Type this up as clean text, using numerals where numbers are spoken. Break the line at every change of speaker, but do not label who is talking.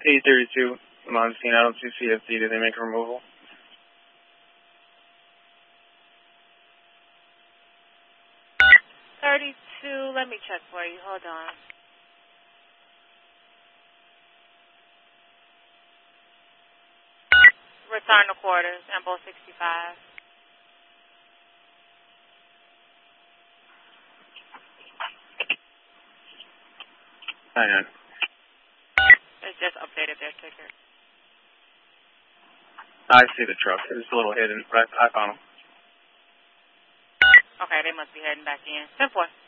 832 Monsignor. I don't see CFD. Did they make a removal?
Let me check for you. Hold on. Return to quarters, Embo 65.
Hang on.
It's just updated their ticket.
I see the truck. It's a little hidden, but I found them.
Okay, they must be heading back in. 10-4.